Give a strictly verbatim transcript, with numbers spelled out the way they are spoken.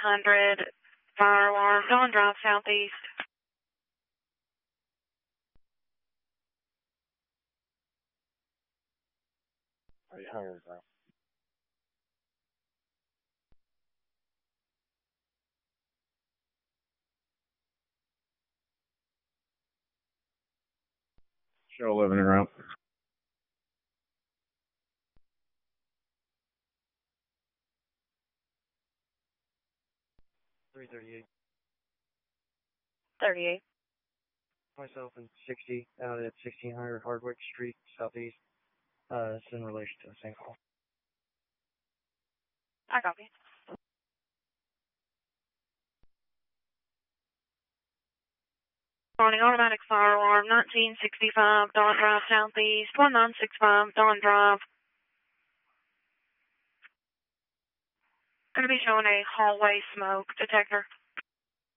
hundred, fire alarm, Dawn Drive Southeast. eight hundred, bro. Show eleven en route. three thirty-eight. thirty-eight. Myself and sixty out at sixteen hundred Hardwick Street, Southeast. Uh, it's in relation to the same call. I copy. Morning, automatic fire alarm, nineteen sixty-five, Dawn Drive Southeast, one nine six five, Dawn Drive. Going to be showing a hallway smoke detector.